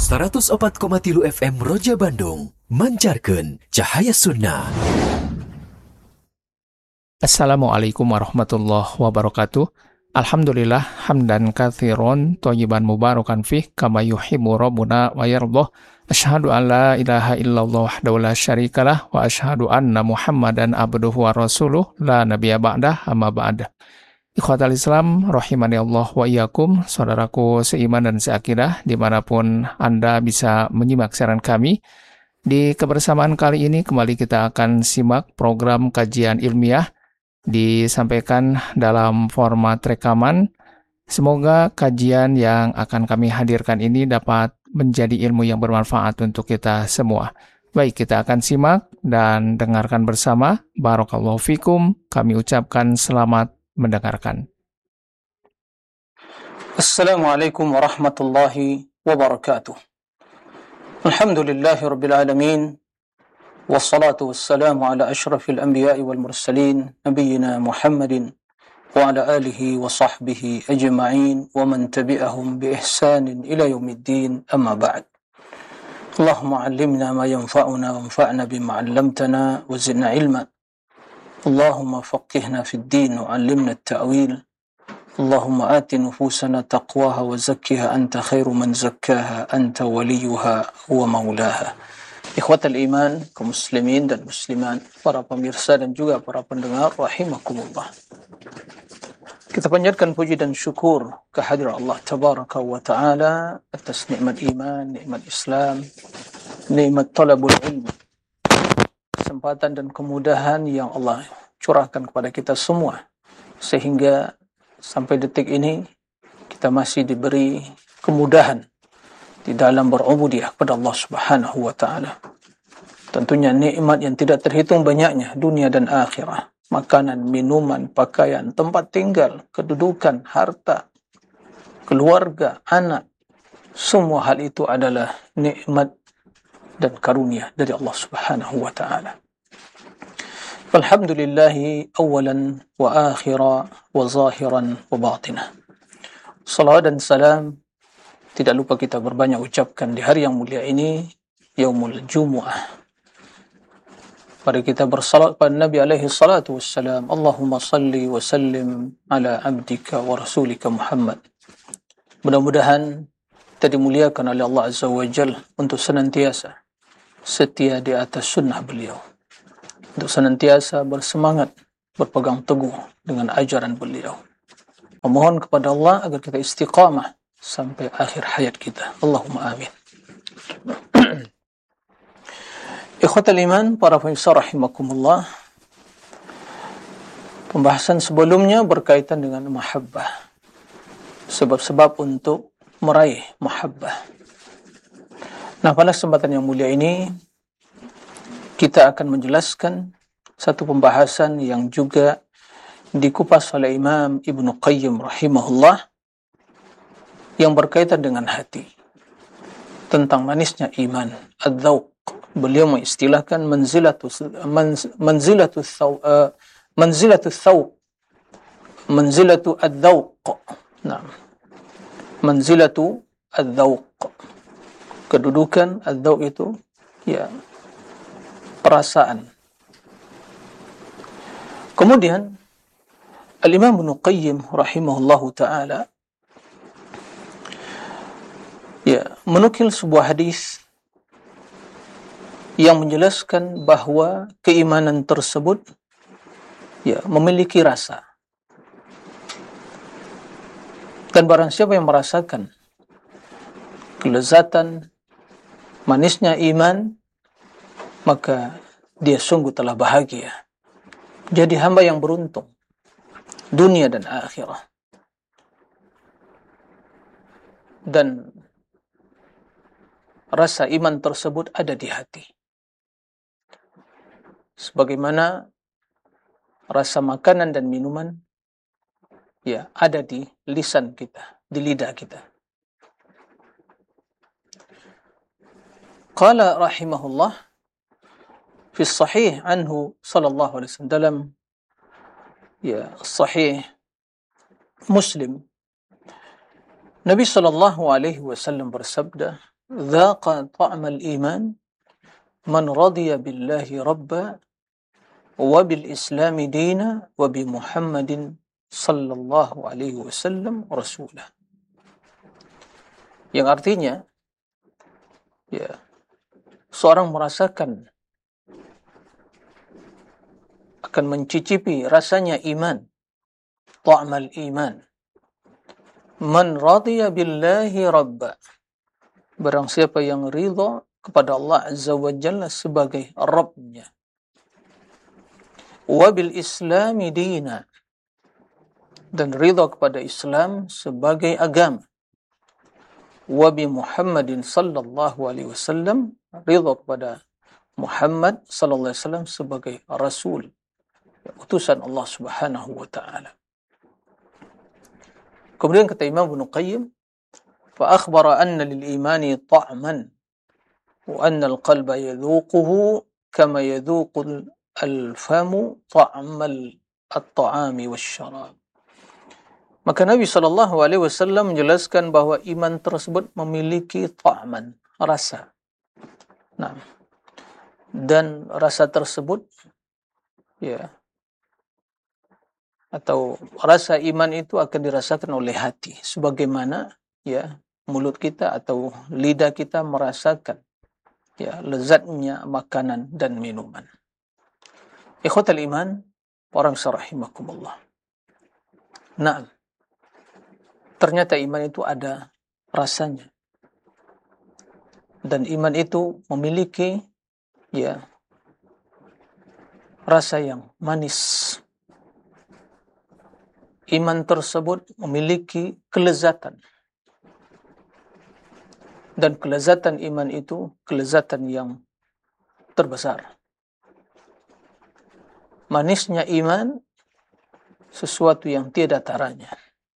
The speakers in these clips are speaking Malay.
104,3 FM Roja Bandung, mancarkan cahaya sunnah. Assalamualaikum warahmatullahi wabarakatuh. Alhamdulillah hamdan katsiran thayyiban mubarakan fih kama yuhibbu rabbuna wa yardha. Asyhadu an la ilaha illallah wahdahu la syarikalah wa asyhadu anna Muhammadan abduhu wa rasuluh la nabiyya ba'dah amma ba'd. Ikhwatal Islam rahimani Allah wa iyyakum, saudaraku seiman dan seakidah dimanapun Anda bisa menyimak siaran kami. Di kebersamaan kali ini kembali kita akan simak program kajian ilmiah disampaikan dalam format rekaman. Semoga kajian yang akan kami hadirkan ini dapat menjadi ilmu yang bermanfaat untuk kita semua. Baik, kita akan simak dan dengarkan bersama. Barakallahu fikum. Kami ucapkan selamat mendengarkan. Assalamualaikum warahmatullahi wabarakatuh. Alhamdulillahi rabbil alamin. Wassalatu wassalamu ala ashrafil anbiya'i wal mursalin nabiyyina Muhammadin wa ala alihi wa sahbihi ajma'in wa man tabi'ahum bi ihsanin ila yaumiddin, amma ba'd. Allahumma 'allimna ma yanfa'una wanfa'na bima 'allamtana wa zidna 'ilma. Allahumma faqihna fid din wa 'allimna at-ta'wil. Allahumma ati nufusana taqwaha wa zakkiha anta khairu man zakkaha anta waliyuha wa maulaha. Ikhwatal iman, kaum muslimin dan muslimat, para pemirsa dan juga para pendengar rahimakumullah. Kita panjatkan puji dan syukur kehadirat Allah tabaraka wa taala atas nikmat iman, nikmat Islam, nikmat talabul ilmi, kesempatan dan kemudahan yang Allah curahkan kepada kita semua, sehingga sampai detik ini kita masih diberi kemudahan di dalam berubudiyah kepada Allah Subhanahu wa taala. Tentunya nikmat yang tidak terhitung banyaknya dunia dan akhirah. Makanan, minuman, pakaian, tempat tinggal, kedudukan, harta, keluarga, anak, semua hal itu adalah nikmat dan karunia dari Allah Subhanahu wa taala. Alhamdulillahi awalan wa akhira wa zahiran wa batinah. Salawat dan salam tidak lupa kita berbanyak ucapkan di hari yang mulia ini, Yaumul Jumu'ah. Mari kita bersalat pada Nabi alaihi salatu wassalam. Allahumma salli wa sallim ala abdika wa rasulika Muhammad. Mudah-mudahan kita dimuliakan oleh Allah Azza wa Jal untuk senantiasa setia di atas sunnah beliau, untuk senantiasa bersemangat berpegang teguh dengan ajaran beliau. Memohon kepada Allah agar kita istiqamah sampai akhir hayat kita. Allahumma amin. Ikhwatal iman, para pemirsa rahimakumullah. Pembahasan sebelumnya berkaitan dengan mahabbah. Sebab-sebab untuk meraih mahabbah. Nah, pada kesempatan yang mulia ini kita akan menjelaskan satu pembahasan yang juga dikupas oleh Imam Ibnu Qayyim rahimahullah, yang berkaitan dengan hati, tentang manisnya iman, ad-dzauq. Beliau mengistilahkan manzilatu ad-dzauq. Nah, manzilatu ad-dzauq. Kedudukan ad-dzauq itu ya perasaan. Kemudian Al-Imam Ibnu Qayyim rahimahullahu taala menukil sebuah hadis yang menjelaskan bahwa keimanan tersebut memiliki rasa. Dan barang siapa yang merasakan kelezatan manisnya iman, maka dia sungguh telah bahagia. Jadi hamba yang beruntung dunia dan akhirah. Dan rasa iman tersebut ada di hati, sebagaimana rasa makanan dan minuman ada di lisan kita, di lidah kita. Qala rahimahullah fi sahih anhu sallallahu alaihi wasallam, sahih Muslim, Nabi sallallahu alaihi wasallam bersabda, Dhaqa ta'mal iman man radiya billahi rabba wa bil islami dina wa bi Muhammadin sallallahu alaihi wasallam rasulah. Yang artinya, ya, seorang merasakan, akan mencicipi rasanya iman, ta'mal iman. Man radiya billahi rabba, barang siapa yang ridha kepada Allah Azza wa Jalla sebagai Rabbnya, wa bil islami dina, dan ridha kepada Islam sebagai agama, wa bi Muhammadin sallallahu alaihi wasallam, ridha kepada Muhammad sallallahu alaihi wasallam sebagai rasul, utusan Allah Subhanahu wa taala. Kemudian kata Imam Ibnu Qayyim, fa akhbara anna lil imani ta'man wa anna al qalba yadhuquhu kama yadhuqu al famu ta'mal at-ta'ami wasyarab. Maka Nabi sallallahu alaihi wasallam menjelaskan bahwa iman tersebut memiliki ta'man, rasa. Nah, dan rasa tersebut, ya, atau rasa iman itu akan dirasakan oleh hati, sebagaimana, ya, mulut kita atau lidah kita merasakan, ya, lezatnya makanan dan minuman. Ikhwatal iman, orang sarahimakumullah. Nah, ternyata iman itu ada rasanya, dan iman itu memiliki, ya, rasa yang manis. Iman tersebut memiliki kelezatan, dan kelezatan iman itu kelezatan yang terbesar. Manisnya iman sesuatu yang tiada taranya.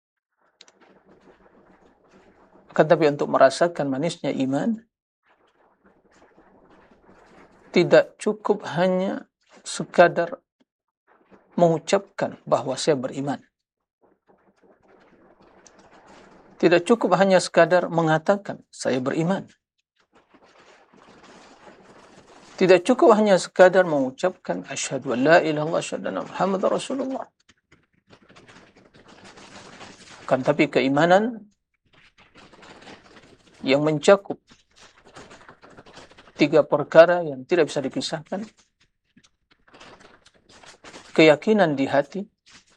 Akan tapi untuk merasakan manisnya iman, tidak cukup hanya sekadar mengucapkan bahwa saya beriman. Tidak cukup hanya sekadar mengatakan saya beriman. Tidak cukup hanya sekadar mengucapkan asyhadu an la ilaha illallah asyhadu anna Muhammadar Rasulullah. Kan tapi keimanan yang mencakup tiga perkara yang tidak bisa dipisahkan: keyakinan di hati,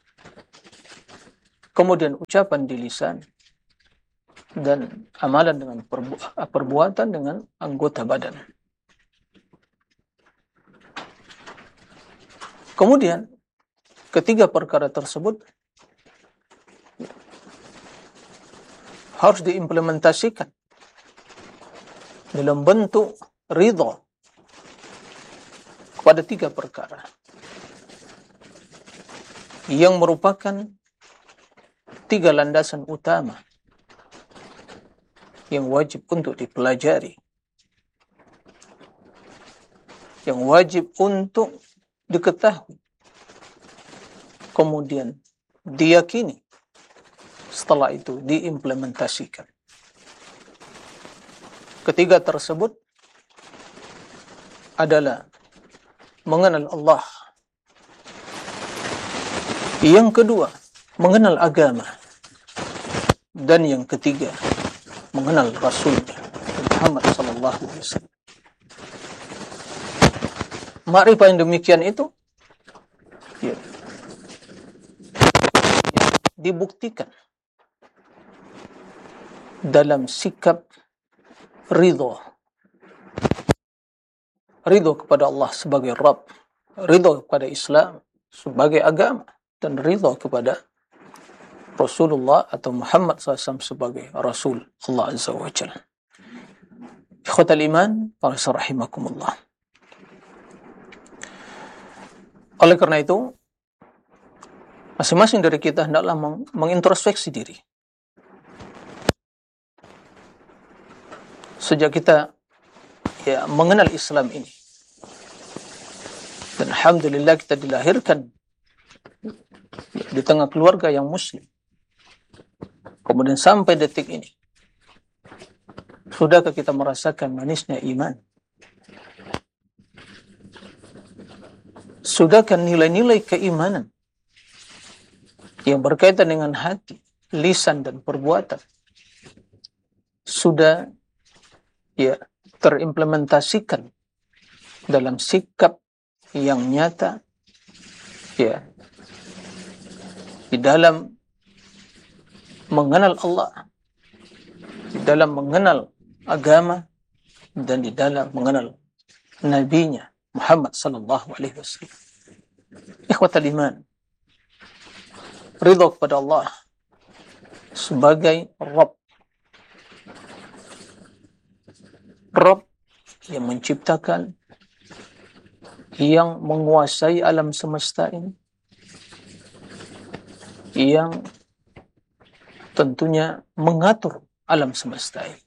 kemudian ucapan di lisan, dan amalan dengan perbuatan dengan anggota badan. Kemudian ketiga perkara tersebut harus diimplementasikan dalam bentuk ridha kepada tiga perkara yang merupakan tiga landasan utama yang wajib untuk dipelajari, yang wajib untuk diketahui, kemudian diyakini, setelah itu diimplementasikan. Ketiga tersebut adalah mengenal Allah, yang kedua mengenal agama, dan yang ketiga mengenal Rasulnya Muhammad sallallahu alaihi wasallam. Makrifah yang demikian itu, ya, dibuktikan dalam sikap ridho kepada Allah sebagai Rabb, ridho kepada Islam sebagai agama, dan ridho kepada Rasulullah atau Muhammad SAW sebagai Rasul Allah Azza wa Jalla. Ikhwatal iman, para rahimakumullah. Oleh karena itu, masing-masing dari kita hendaklah mengintrospeksi diri. Sejak kita, ya, mengenal Islam ini, dan alhamdulillah kita dilahirkan di tengah keluarga yang muslim, kemudian sampai detik ini Sudahkah kita merasakan manisnya iman? Sudahkah nilai-nilai keimanan yang berkaitan dengan hati, lisan dan perbuatan sudah terimplementasikan dalam sikap yang nyata di dalam mengenal Allah, di dalam mengenal agama, dan di dalam mengenal Nabi-Nya Muhammad sallallahu alaihi wasallam. Ikhwatal iman, ridha kepada Allah sebagai Rabb yang menciptakan, yang menguasai alam semesta ini, yang tentunya mengatur alam semesta ini.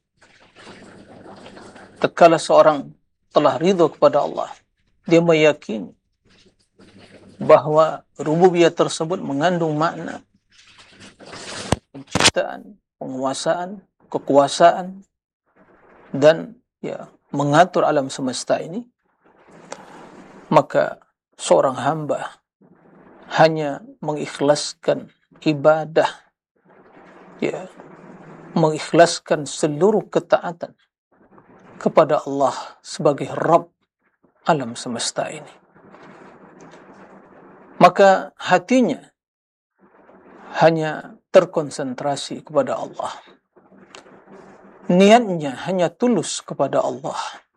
Tatkala seorang telah ridha kepada Allah, dia meyakini bahwa rububiyah tersebut mengandung makna penciptaan, penguasaan, kekuasaan, dan mengatur alam semesta ini, maka seorang hamba hanya mengikhlaskan ibadah, mengikhlaskan seluruh ketaatan kepada Allah sebagai Rabb alam semesta ini. Maka hatinya hanya terkonsentrasi kepada Allah. Niatnya hanya tulus kepada Allah.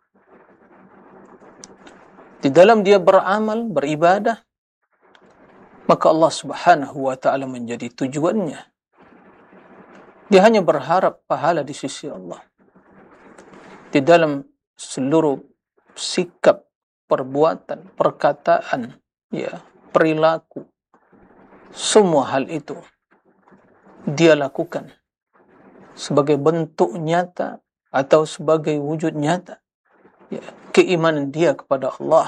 Di dalam dia beramal, beribadah, maka Allah Subhanahu wa ta'ala menjadi tujuannya. Dia hanya berharap pahala di sisi Allah. Di dalam seluruh sikap, perbuatan, perkataan, perilaku, semua hal itu dia lakukan sebagai bentuk nyata atau sebagai wujud nyata keimanan dia kepada Allah.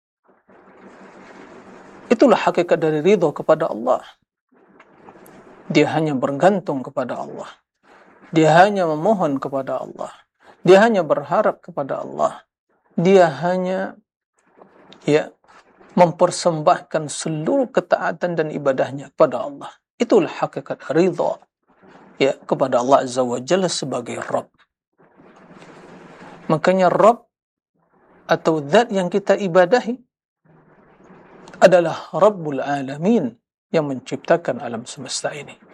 Itulah hakikat dari ridha kepada Allah. Dia hanya bergantung kepada Allah. Dia hanya memohon kepada Allah. Dia hanya berharap kepada Allah. Dia hanya mempersembahkan seluruh ketaatan dan ibadahnya kepada Allah. Itulah hakikat ridha kepada Allah Azza wa Jalla sebagai Rabb. Makanya Rabb atau zat yang kita ibadahi adalah Rabbul Alamin yang menciptakan alam semesta ini.